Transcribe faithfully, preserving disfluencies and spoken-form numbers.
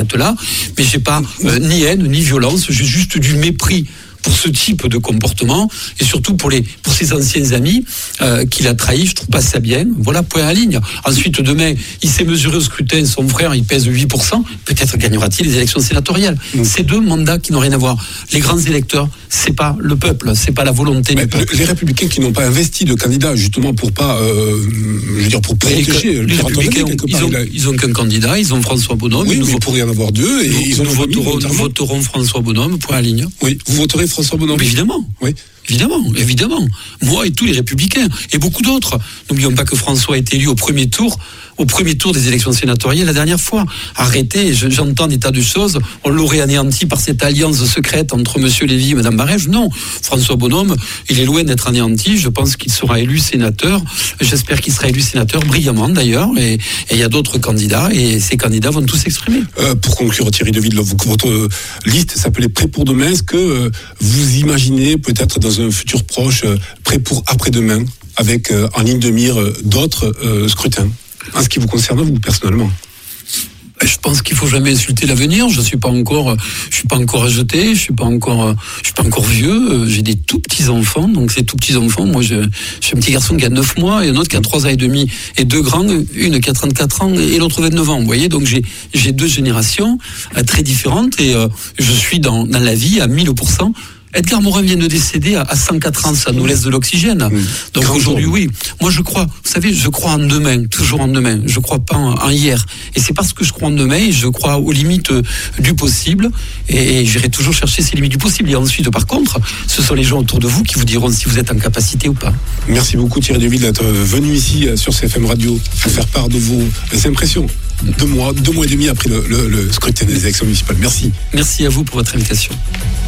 là, mais j'ai pas euh, ni haine, ni violence, j'ai juste du mépris pour ce type de comportement et surtout pour les pour ses anciens amis euh, qu'il a trahi. Je trouve pas ça bien. Voilà, point à la ligne. Ensuite, demain, il s'est mesuré au scrutin, son frère, il pèse huit pour cent. Peut-être gagnera-t-il les élections sénatoriales. Mmh. Ces deux mandats qui n'ont rien à voir. Les grands électeurs, c'est pas le peuple, c'est pas la volonté Mais du peuple. Les Républicains qui n'ont pas investi de candidat justement pour pas, euh, je veux dire, pour protéger les, les Républicains, ont, ils, ont, a... ils ont qu'un candidat, ils ont François Bonhomme. Oui, mais nous, il pourrait y en avoir deux et nous, ils ont nous, voterons, nous voterons François Bonhomme, point à la ligne. Oui, vous voterez François Bonhomme. Mais évidemment. Oui. Évidemment, évidemment. Moi et tous les Républicains, et beaucoup d'autres. N'oublions pas que François a été élu au premier tour, au premier tour des élections sénatoriales la dernière fois. Arrêtez, je, j'entends des tas de choses. On l'aurait anéanti par cette alliance secrète entre Monsieur Lévy et Madame Barège. Non, François Bonhomme, il est loin d'être anéanti. Je pense qu'il sera élu sénateur. J'espère qu'il sera élu sénateur brillamment d'ailleurs. Et il y a d'autres candidats, et ces candidats vont tous s'exprimer. Euh, pour conclure, Thierry Deville, votre euh, liste s'appelait Prêt pour demain. Est-ce que euh, vous imaginez peut-être dans un futur proche, euh, prêt pour après-demain, avec euh, en ligne de mire euh, d'autres euh, scrutins, en ce qui vous concerne vous personnellement? Je pense qu'il faut jamais insulter l'avenir. Je suis pas encore, je suis pas encore rejeté, je suis pas encore, je suis pas encore vieux. J'ai des tout petits enfants, donc ces tout petits enfants, moi, je, j'ai un petit garçon qui a neuf mois et un autre qui a trois ans et demi, et deux grands, une qui a trente-quatre ans et l'autre vingt-neuf ans. Vous voyez, donc j'ai, j'ai deux générations euh, très différentes et euh, je suis dans, dans la vie à mille pour cent. Edgar Morin vient de décéder à cent quatre ans, ça nous laisse de l'oxygène. Mmh. Donc Grand aujourd'hui, oui. Moi, je crois, vous savez, je crois en demain, toujours en demain. Je crois pas en, en hier. Et c'est parce que je crois en demain et je crois aux limites du possible. Et, et j'irai toujours chercher ces limites du possible. Et ensuite, par contre, ce sont les gens autour de vous qui vous diront si vous êtes en capacité ou pas. Merci beaucoup, Thierry Deville, d'être venu ici sur C F M Radio pour faire part de vos impressions. Deux mois, deux mois et demi après le, le, le scrutin des élections municipales. Merci. Merci à vous pour votre invitation.